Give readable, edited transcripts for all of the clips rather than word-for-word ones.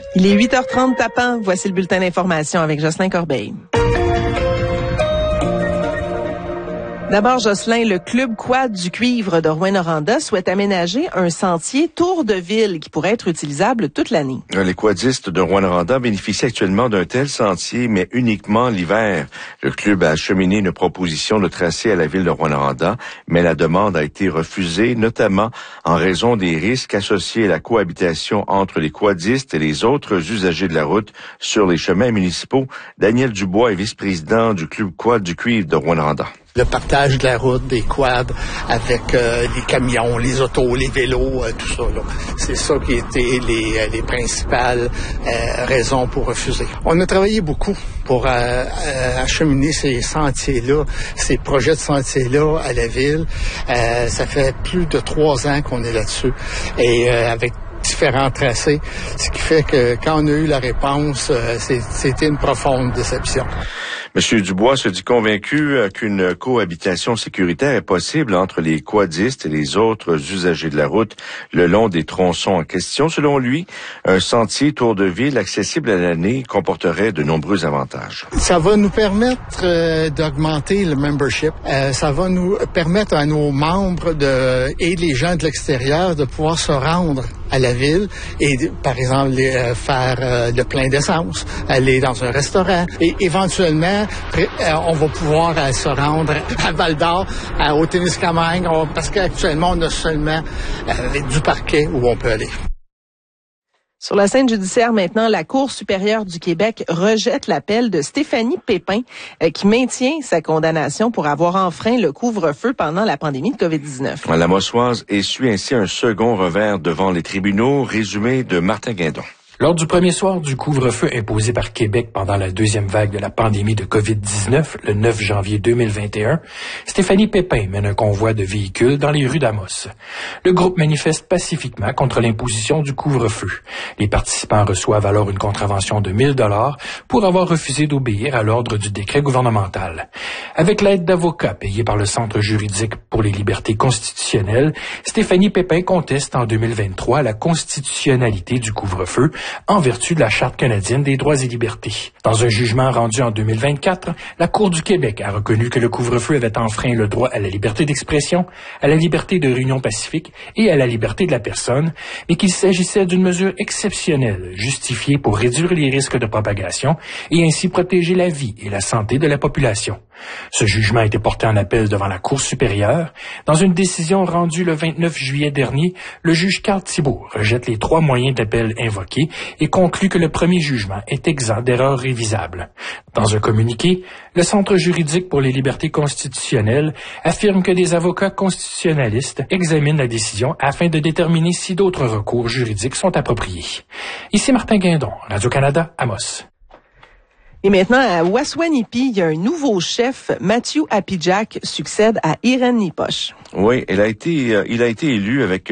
Il est 8h30 tapant. Voici le bulletin d'information avec Jocelyn Corbeil. D'abord, Jocelyn, le club quad du cuivre de Rouyn-Noranda souhaite aménager un sentier tour de ville qui pourrait être utilisable toute l'année. Les quadistes de Rouyn-Noranda bénéficient actuellement d'un tel sentier, mais uniquement l'hiver. Le club a acheminé une proposition de tracé à la ville de Rouyn-Noranda, mais la demande a été refusée, notamment en raison des risques associés à la cohabitation entre les quadistes et les autres usagers de la route sur les chemins municipaux. Daniel Dubois est vice-président du club quad du cuivre de Rouyn-Noranda. Le partage de la route, des quads avec les camions, les autos, les vélos, tout ça. Là. C'est ça qui étaient les principales raisons pour refuser. On a travaillé beaucoup pour acheminer ces sentiers-là, ces projets de sentiers-là à la ville. Ça fait plus de 3 ans qu'on est là-dessus. Et avec différents tracés, ce qui fait que quand on a eu la réponse, c'était une profonde déception. Monsieur Dubois se dit convaincu qu'une cohabitation sécuritaire est possible entre les quadistes et les autres usagers de la route le long des tronçons en question. Selon lui, un sentier tour de ville accessible à l'année comporterait de nombreux avantages. Ça va nous permettre d'augmenter le membership. Ça va nous permettre à nos membres et les gens de l'extérieur de pouvoir se rendre à la ville et, par exemple, faire le plein d'essence, aller dans un restaurant et éventuellement, on va pouvoir se rendre à Val-d'Or, au Témiscamingue, parce qu'actuellement, on a seulement du parquet où on peut aller. Sur la scène judiciaire maintenant, la Cour supérieure du Québec rejette l'appel de Stéphanie Pépin qui maintient sa condamnation pour avoir enfreint le couvre-feu pendant la pandémie de COVID-19. La Mossoise essuie ainsi un second revers devant les tribunaux. Résumé de Martin Guindon. Lors du premier soir du couvre-feu imposé par Québec pendant la deuxième vague de la pandémie de COVID-19, le 9 janvier 2021, Stéphanie Pépin mène un convoi de véhicules dans les rues d'Amos. Le groupe manifeste pacifiquement contre l'imposition du couvre-feu. Les participants reçoivent alors une contravention de 1 000 $ pour avoir refusé d'obéir à l'ordre du décret gouvernemental. Avec l'aide d'avocats payés par le Centre juridique pour les libertés constitutionnelles, Stéphanie Pépin conteste en 2023 la constitutionnalité du couvre-feu en vertu de la Charte canadienne des droits et libertés. Dans un jugement rendu en 2024, la Cour du Québec a reconnu que le couvre-feu avait enfreint le droit à la liberté d'expression, à la liberté de réunion pacifique et à la liberté de la personne, mais qu'il s'agissait d'une mesure exceptionnelle, justifiée pour réduire les risques de propagation et ainsi protéger la vie et la santé de la population. Ce jugement a été porté en appel devant la Cour supérieure. Dans une décision rendue le 29 juillet dernier, le juge Carl Thibault rejette les 3 moyens d'appel invoqués et conclut que le premier jugement est exempt d'erreurs révisables. Dans un communiqué, le Centre juridique pour les libertés constitutionnelles affirme que des avocats constitutionnalistes examinent la décision afin de déterminer si d'autres recours juridiques sont appropriés. Ici Martin Guindon, Radio-Canada, Amos. Et maintenant, à Waswanipi, il y a un nouveau chef, Matthew Apijak, succède à Irène Nipoche. Oui, il a été élu avec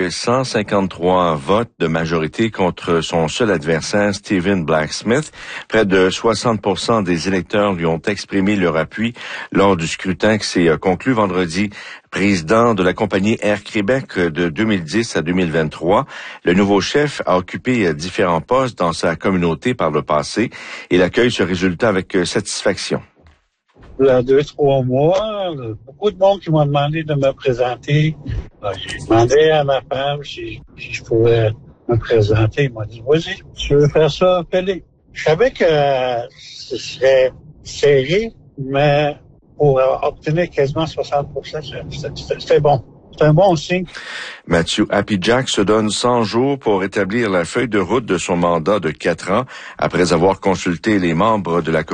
153 votes de majorité contre son seul adversaire, Stephen Blacksmith. Près de 60% des électeurs lui ont exprimé leur appui lors du scrutin qui s'est conclu vendredi. Président de la compagnie Air Québec de 2010 à 2023, le nouveau chef a occupé différents postes dans sa communauté par le passé et accueille ce résultat avec satisfaction. Il y a 2-3 mois, beaucoup de monde qui m'ont demandé de me présenter. J'ai demandé à ma femme si je pouvais me présenter. Il m'a dit, vas-y, tu veux faire ça, fais-le. Je savais que ce serait serré, mais pour obtenir quasiment 60%, c'était bon. C'est un bon signe. Matthew Apijak se donne 100 jours pour établir la feuille de route de son mandat de 4 ans après avoir consulté les membres de la